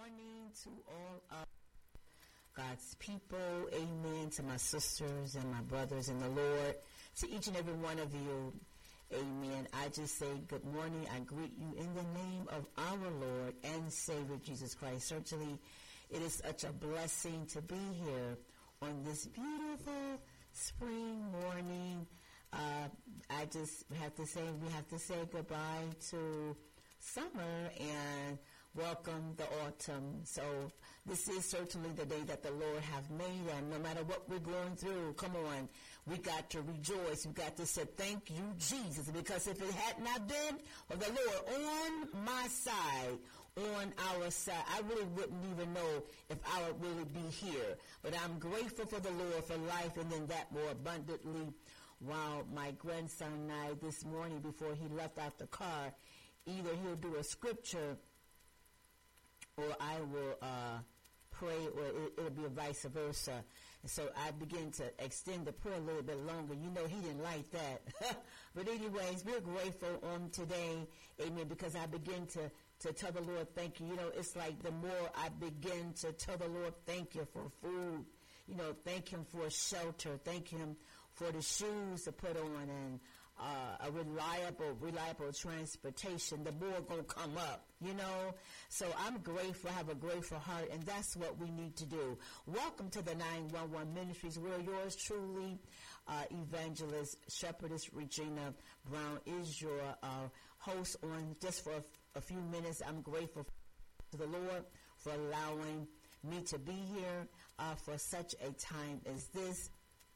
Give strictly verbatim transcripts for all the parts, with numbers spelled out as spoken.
morning to all of God's people. Amen. To my sisters and my brothers in the Lord. To each and every one of you. Amen. I just say good morning. I greet you in the name of our Lord and Savior Jesus Christ. Certainly, it is such a blessing to be here on this beautiful spring morning. Uh, I just have to say we have to say goodbye to summer and welcome the autumn. So this is certainly the day that the Lord have made, and no matter what we're going through, come on, we got to rejoice. We got to say thank you, Jesus, because if it had not been of the Lord on my side, on our side, I really wouldn't even know if I would really be here. But I'm grateful for the Lord for life, and then that more abundantly. While my grandson and I this morning, before he left out the car, either he'll do a scripture or I will uh, pray, or it, it'll be a vice versa. And so I begin to extend the prayer a little bit longer. You know, he didn't like that. But anyways, we're grateful on today, amen, because I begin to, to tell the Lord thank you. You know, it's like the more I begin to tell the Lord thank you for food, you know, thank him for shelter, thank him for the shoes to put on, and uh, a reliable, reliable transportation, the more going to come up, you know. So I'm grateful, I have a grateful heart, and that's what we need to do. Welcome to the nine one one Ministries. We're yours truly, uh, Evangelist Shepherdess Regina Brown is your uh, host on just for a, a few minutes. I'm grateful to the Lord for allowing me to be here uh, for such a time as this.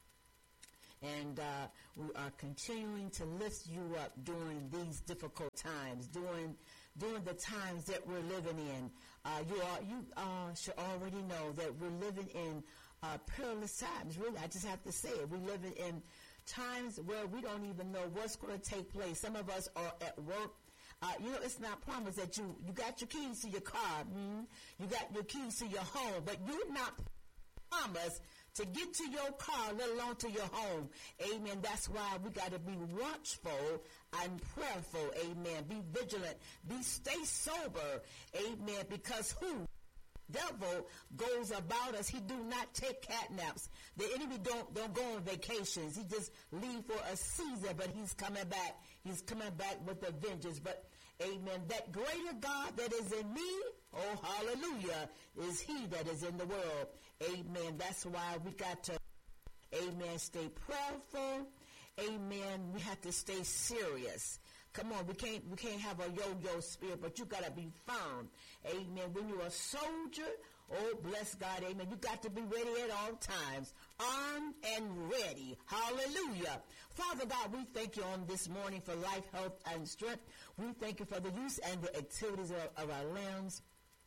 And uh, we are continuing to lift you up during these difficult times, during during the times that we're living in. Uh, you are you uh, should already know that we're living in uh, perilous times. Really, I just have to say it. We're living in times where we don't even know what's going to take place. Some of us are at work. Uh, you know, it's not promised that you you got your keys to your car, mm, you got your keys to your home, but you're not promised to get to your car, let alone to your home. Amen. That's why we got to be watchful and prayerful. Amen. Be vigilant. Be stay sober. Amen. Because who? Devil goes about us. He do not take cat naps. The enemy don't don't go on vacations. He just leave for a season, but he's coming back. He's coming back with a vengeance. But amen. That greater God that is in me, oh hallelujah, is he that is in the world. Amen. That's why we got to, amen, stay prayerful. Amen. We have to stay serious. Come on, we can't we can't have a yo-yo spirit, but you got to be firm. Amen. When you're a soldier, oh, bless God, amen, you got to be ready at all times, armed and ready. Hallelujah. Father God, we thank you on this morning for life, health, and strength. We thank you for the use and the activities of, of our limbs.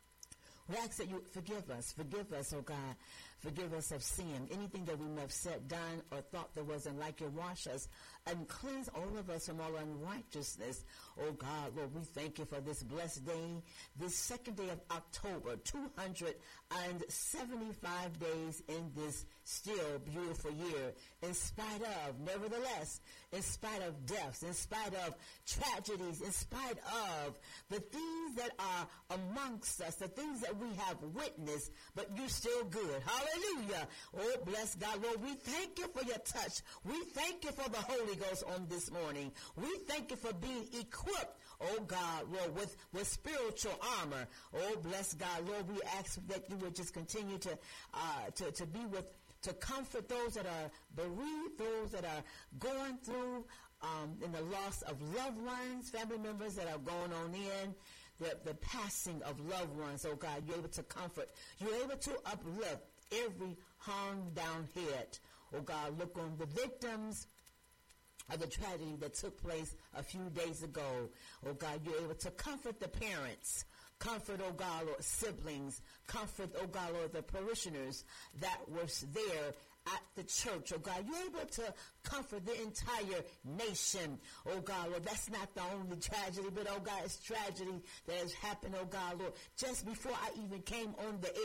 We ask that you forgive us. Forgive us, oh God. Forgive us of sin. Anything that we may have said, done, or thought that wasn't like you, wash us and cleanse all of us from all unrighteousness. Oh God, Lord, we thank you for this blessed day, this second day of October, two hundred seventy-five days in this still beautiful year. In spite of, nevertheless, in spite of deaths, in spite of tragedies, in spite of the things that are amongst us, the things that we have witnessed, but you're still good. Hallelujah. Oh, bless God. Lord, we thank you for your touch. We thank you for the Holy Ghost on this morning. We thank you for being equipped, oh God, Lord, with, with spiritual armor. Oh, bless God. Lord, we ask that you would just continue to, uh, to, to be with, to comfort those that are bereaved, those that are going through um, in the loss of loved ones, family members that are going on in, the, the passing of loved ones. Oh God, you're able to comfort. You're able to uplift every hung down head. Oh God, look on the victims of the tragedy that took place a few days ago. Oh God, you're able to comfort the parents. Comfort, oh God, Lord, siblings. Comfort, oh God, Lord, the parishioners that were there at the church. Oh God, you're able to comfort the entire nation. Oh God, Lord, that's not the only tragedy, but oh God, it's tragedy that has happened, oh God, Lord, just before I even came on the air.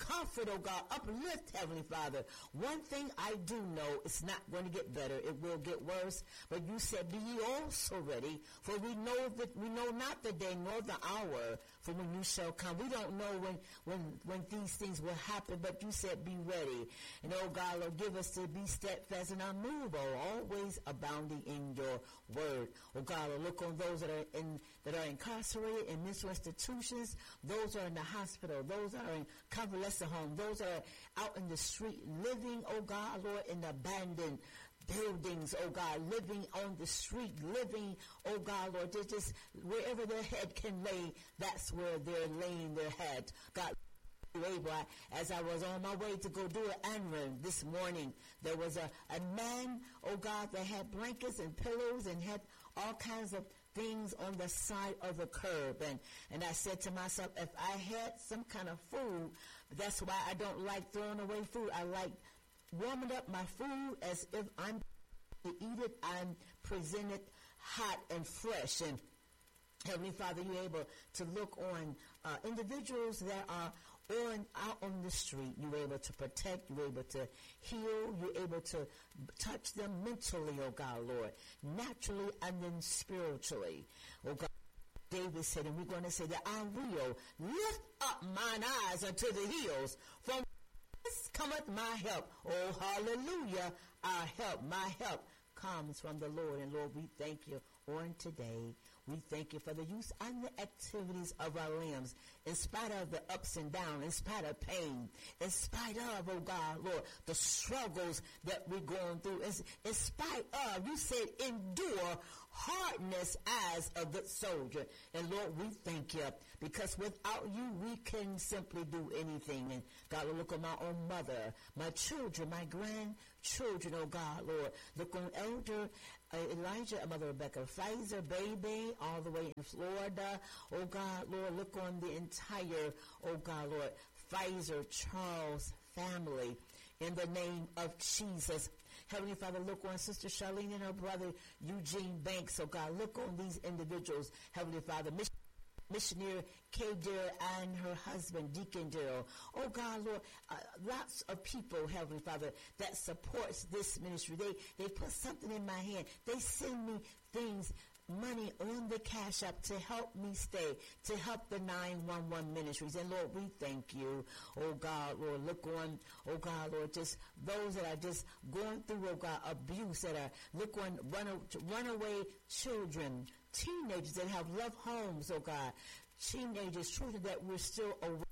comfort, oh God, uplift, Heavenly Father. One thing I do know, it's not going to get better. It will get worse. But you said, be ye also ready, for we know that we know not the day nor the hour for when you shall come. We don't know when, when, when these things will happen, but you said, be ready. And oh God, Lord, give us to be steadfast and unmovable, always abounding in your word. Oh God, Lord, look on those that are in that are incarcerated in mental institutions, those are in the hospital, those are in convalescent home, those are out in the street living, oh God, Lord, in abandoned buildings, oh God, living on the street, living, oh God, Lord, they're just wherever their head can lay, that's where they're laying their head. God, able, I, as I was on my way to go do an errand this morning, there was a, a man, oh God, that had blankets and pillows and had all kinds of things on the side of the curb. And, and I said to myself, if I had some kind of food, that's why I don't like throwing away food. I like warming up my food as if I'm to eat it. I'm presented hot and fresh. And Heavenly Father, you're able to look on uh, individuals that are on out on the street. You're able to protect. You're able to heal. You're able to touch them mentally, oh God, Lord, naturally and then spiritually, oh God. David said, and we're going to say that I will lift up mine eyes unto the hills. From whence cometh my help? Oh, hallelujah. Our help, my help comes from the Lord. And Lord, we thank you on today. We thank you for the use and the activities of our limbs, in spite of the ups and downs, in spite of pain, in spite of, oh God, Lord, the struggles that we're going through, in, in spite of, you said, endure hardness as a good soldier. And Lord, we thank you, because without you, we can simply do anything. And God, look on my own mother, my children, my grandchildren, oh God, Lord. Look on Elder uh, Elijah, Mother Rebecca Pfizer, baby, all the way in Florida. Oh God, Lord, look on the entire, oh God, Lord, Pfizer Charles family in the name of Jesus. Heavenly Father, look on Sister Charlene and her brother Eugene Banks. Oh God, look on these individuals. Heavenly Father, Missionary Kay Darrell and her husband Deacon Darrell. Oh God, Lord, uh, lots of people, Heavenly Father, that supports this ministry. They they put something in my hand. They send me things, money on the Cash App to help me stay, to help the nine one one ministries. And Lord, we thank you. Oh God, Lord, look on, oh God, Lord, just those that are just going through, oh God, abuse, that are, look on run, runaway children, teenagers that have left homes, oh God, teenagers, children that we're still awaiting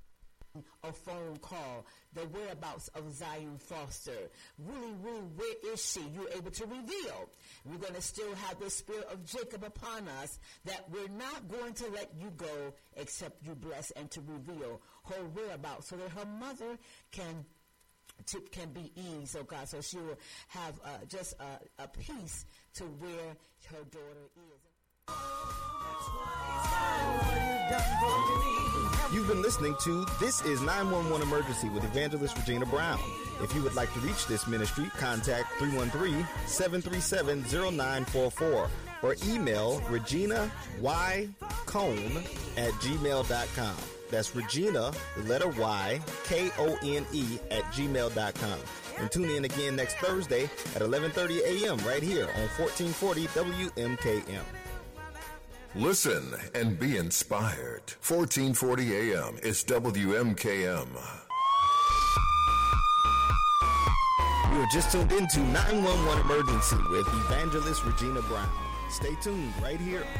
a phone call, the whereabouts of Zion Foster. Really, really, where is she? You're able to reveal. We're going to still have the spirit of Jacob upon us, that we're not going to let you go except you bless and to reveal her whereabouts, so that her mother can to, can be eased, oh God, so she will have uh, just a, a peace to where her daughter is. You've been listening to This is nine one one Emergency with Evangelist Regina Brown. If you would like to reach this ministry, contact three one three, seven three seven, zero nine four four or email Regina Y Cone at gmail dot com. That's Regina, the letter Y, K O N E at gmail dot com. And tune in again next Thursday at eleven thirty a.m. right here on fourteen forty W M K M. Listen and be inspired. fourteen forty a.m. is W M K M. You have just tuned into nine one one Emergency with Evangelist Regina Brown. Stay tuned right here